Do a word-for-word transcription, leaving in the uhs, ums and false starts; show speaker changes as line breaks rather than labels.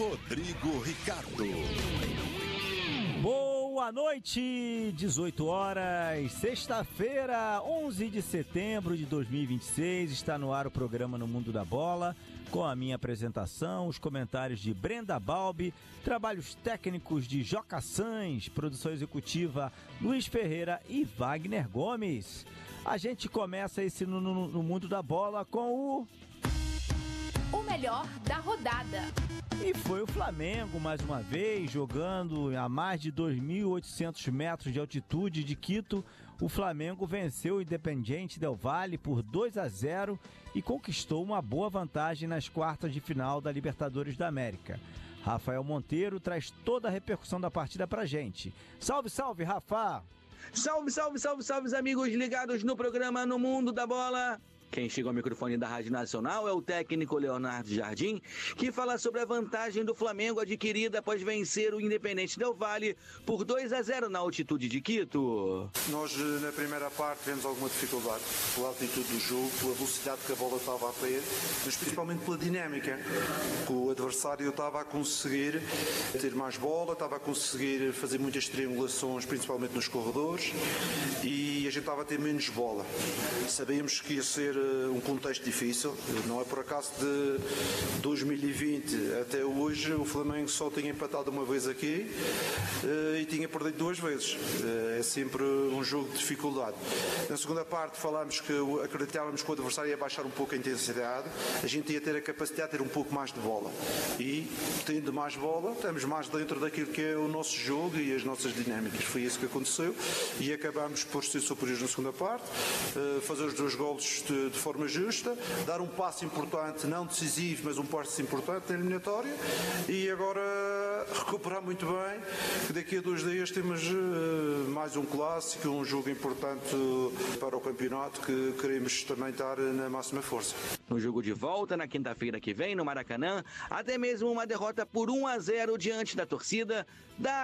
Rodrigo Ricardo.
Boa noite, dezoito horas, sexta-feira, onze de setembro de dois mil e vinte e seis, está no ar o programa No Mundo da Bola, com a minha apresentação, os comentários de Brenda Balbi, trabalhos técnicos de Joca Sans, produção executiva Luiz Ferreira e Wagner Gomes. A gente começa esse No, no, no Mundo da Bola com o...
O melhor da rodada.
E foi o Flamengo, mais uma vez, jogando a mais de dois mil e oitocentos metros de altitude de Quito. O Flamengo venceu o Independiente Del Valle por dois a zero e conquistou uma boa vantagem nas quartas de final da Libertadores da América. Rafael Monteiro traz toda a repercussão da partida pra gente. Salve, salve, Rafa!
Salve, salve, salve, salve, amigos ligados no programa No Mundo da Bola. Quem chega ao microfone da Rádio Nacional é o técnico Leonardo Jardim, que fala sobre a vantagem do Flamengo adquirida após vencer o Independente Del Valle por dois a zero na altitude de Quito.
Nós, na primeira parte, tivemos alguma dificuldade pela altitude do jogo, pela velocidade que a bola estava a ter, mas principalmente pela dinâmica, que o adversário estava a conseguir ter mais bola, estava a conseguir fazer muitas triangulações, principalmente nos corredores, e a gente estava a ter menos bola. Sabíamos que ia ser um contexto difícil, não é por acaso de dois mil e vinte até hoje o Flamengo só tinha empatado uma vez aqui e tinha perdido duas vezes. É sempre um jogo de dificuldade. Na segunda parte falámos que acreditávamos que o adversário ia baixar um pouco a intensidade, a gente ia ter a capacidade de ter um pouco mais de bola e tendo mais bola estamos mais dentro daquilo que é o nosso jogo e as nossas dinâmicas. Foi isso que aconteceu e acabámos por ser superiores na segunda parte, fazer os dois golos de de forma justa, dar um passo importante, não decisivo, mas um passo importante na eliminatória e agora recuperar muito bem, que daqui a dois dias temos uh, mais um clássico, um jogo importante para o campeonato que queremos também estar na máxima força.
No jogo de volta, na quinta-feira que vem, no Maracanã, até mesmo uma derrota por um a zero diante da torcida, dá